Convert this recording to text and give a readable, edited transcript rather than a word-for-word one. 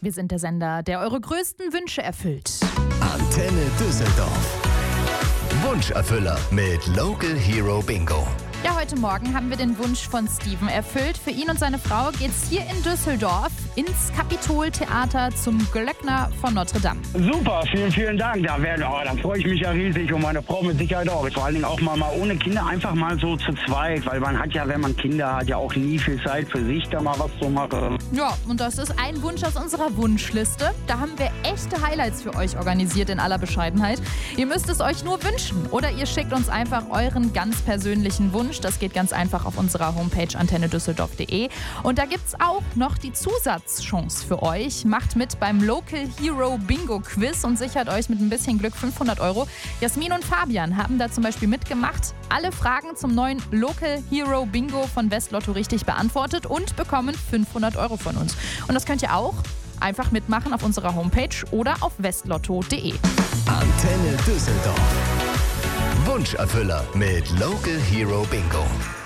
Wir sind der Sender, der eure größten Wünsche erfüllt. Antenne Düsseldorf. Wunscherfüller mit Local Hero Bingo. Ja, heute Morgen haben wir den Wunsch von Steven erfüllt. Für ihn und seine Frau geht's hier in Düsseldorf ins Kapitoltheater zum Glöckner von Notre Dame. Super, vielen Dank. Da freue ich mich ja riesig und meine Frau mit Sicherheit auch. Vor allen Dingen auch mal ohne Kinder, einfach mal so zu zweit. Weil man hat ja, wenn man Kinder hat, ja auch nie viel Zeit für sich, da mal was zu machen. Ja, und das ist ein Wunsch aus unserer Wunschliste. Da haben wir echte Highlights für euch organisiert in aller Bescheidenheit. Ihr müsst es euch nur wünschen oder ihr schickt uns einfach euren ganz persönlichen Wunsch. Das geht ganz einfach auf unserer Homepage antennedüsseldorf.de. Und da gibt's auch noch die Zusatzchance für euch. Macht mit beim Local Hero Bingo Quiz und sichert euch mit ein bisschen Glück 500 €. Jasmin und Fabian haben da zum Beispiel mitgemacht, alle Fragen zum neuen Local Hero Bingo von Westlotto richtig beantwortet und bekommen 500 € von uns. Und das könnt ihr auch einfach mitmachen auf unserer Homepage oder auf westlotto.de. Antenne Düsseldorf. Wunscherfüller mit Local Hero Bingo.